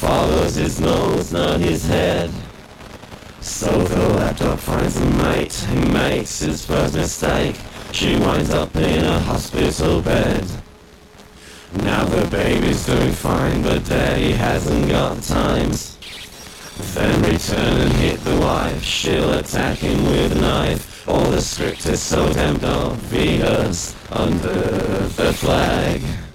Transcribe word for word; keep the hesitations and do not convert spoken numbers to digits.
follows his nose, not his head. So the lapdog finds a mate, he makes his first mistake. She winds up in a hospital bed. Now the baby's doing fine, but daddy hasn't got time. Then return and hit the wife, she'll attack him with a knife. All the script is so damned obvious under the flag.